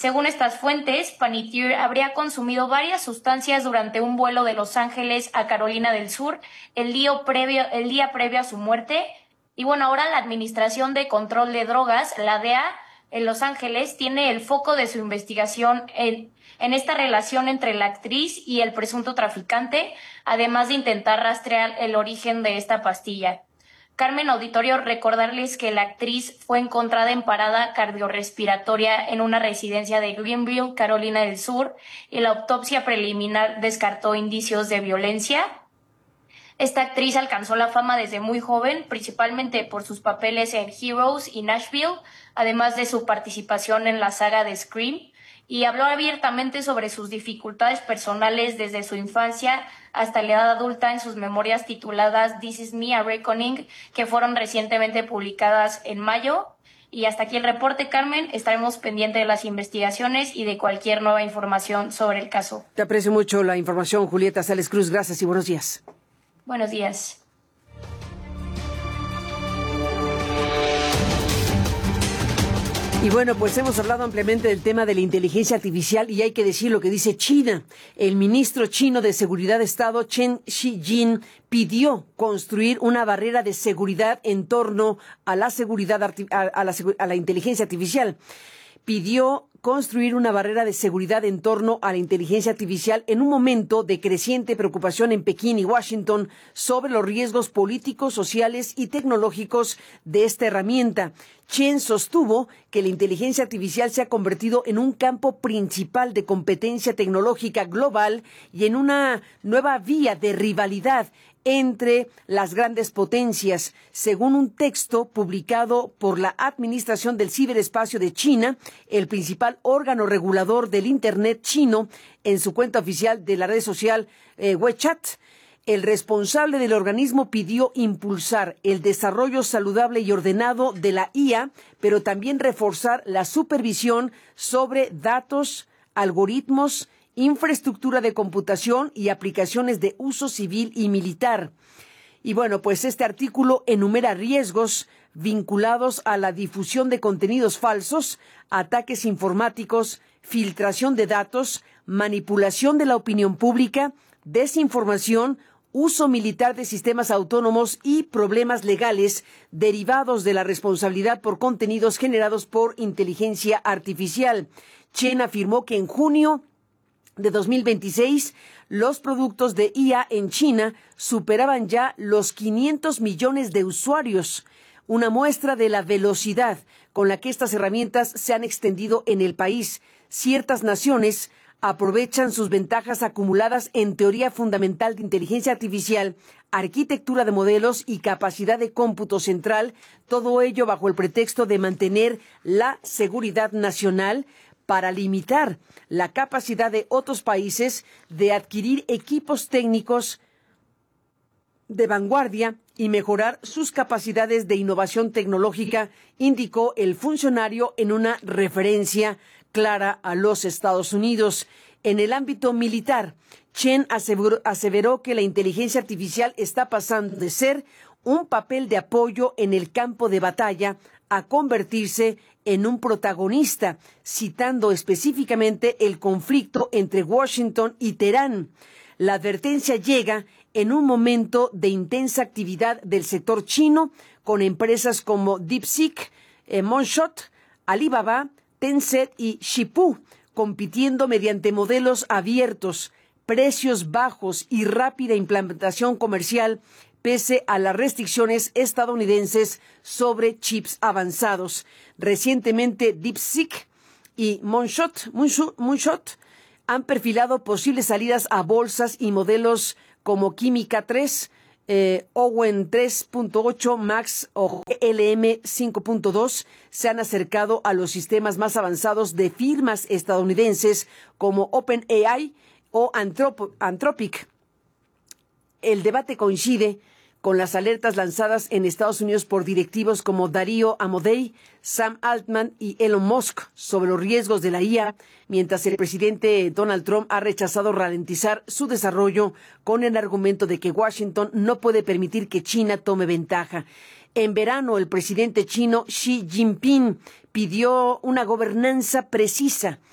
Según estas fuentes, Palantir habría consumido varias sustancias durante un vuelo de Los Ángeles a Carolina del Sur el día previo a su muerte. Y bueno, ahora la Administración de Control de Drogas, la DEA, en Los Ángeles, tiene el foco de su investigación en esta relación entre la actriz y el presunto traficante, además de intentar rastrear el origen de esta pastilla. Carmen, auditorio, recordarles que la actriz fue encontrada en parada cardiorrespiratoria en una residencia de Greenville, Carolina del Sur, y la autopsia preliminar descartó indicios de violencia. Esta actriz alcanzó la fama desde muy joven, principalmente por sus papeles en Heroes y Nashville, además de su participación en la saga de Scream, y habló abiertamente sobre sus dificultades personales desde su infancia hasta la edad adulta en sus memorias tituladas This Is Me, A Reckoning, que fueron recientemente publicadas en mayo. Y hasta aquí el reporte, Carmen. Estaremos pendientes de las investigaciones y de cualquier nueva información sobre el caso. Te aprecio mucho la información, Julieta Sales Cruz. Gracias y buenos días. Buenos días. Y bueno, pues hemos hablado ampliamente del tema de la inteligencia artificial y hay que decir lo que dice China. El ministro chino de Seguridad de Estado, Chen Shijin, pidió construir una barrera de seguridad en torno a la inteligencia artificial. Pidió construir una barrera de seguridad en torno a la inteligencia artificial en un momento de creciente preocupación en Pekín y Washington sobre los riesgos políticos, sociales y tecnológicos de esta herramienta. Chen sostuvo que la inteligencia artificial se ha convertido en un campo principal de competencia tecnológica global y en una nueva vía de rivalidad entre las grandes potencias. Según un texto publicado por la Administración del Ciberespacio de China, el principal órgano regulador del Internet chino, en su cuenta oficial de la red social WeChat, el responsable del organismo pidió impulsar el desarrollo saludable y ordenado de la IA, pero también reforzar la supervisión sobre datos, algoritmos, infraestructura de computación y aplicaciones de uso civil y militar. Y bueno, pues este artículo enumera riesgos vinculados a la difusión de contenidos falsos, ataques informáticos, filtración de datos, manipulación de la opinión pública, desinformación, uso militar de sistemas autónomos y problemas legales derivados de la responsabilidad por contenidos generados por inteligencia artificial. Chen afirmó que en junio de 2026, los productos de IA en China superaban ya los 500 millones de usuarios, una muestra de la velocidad con la que estas herramientas se han extendido en el país. Ciertas naciones aprovechan sus ventajas acumuladas en teoría fundamental de inteligencia artificial, arquitectura de modelos y capacidad de cómputo central, todo ello bajo el pretexto de mantener la seguridad nacional, para limitar la capacidad de otros países de adquirir equipos técnicos de vanguardia y mejorar sus capacidades de innovación tecnológica, indicó el funcionario en una referencia clara a los Estados Unidos. En el ámbito militar, Chen aseveró que la inteligencia artificial está pasando de ser un papel de apoyo en el campo de batalla a convertirse en un protagonista, citando específicamente el conflicto entre Washington y Teherán. La advertencia llega en un momento de intensa actividad del sector chino, con empresas como DeepSeek, Moonshot, Alibaba, Tencent y Zhipu, compitiendo mediante modelos abiertos, precios bajos y rápida implementación comercial, pese a las restricciones estadounidenses sobre chips avanzados. Recientemente, DeepSeek y Moonshot han perfilado posibles salidas a bolsas y modelos como Química 3, Owen 3.8, Max o LM 5.2 se han acercado a los sistemas más avanzados de firmas estadounidenses como OpenAI o Anthropic. El debate coincide con las alertas lanzadas en Estados Unidos por directivos como Darío Amodei, Sam Altman y Elon Musk sobre los riesgos de la IA, mientras el presidente Donald Trump ha rechazado ralentizar su desarrollo con el argumento de que Washington no puede permitir que China tome ventaja. En verano, el presidente chino Xi Jinping pidió una gobernanza precisa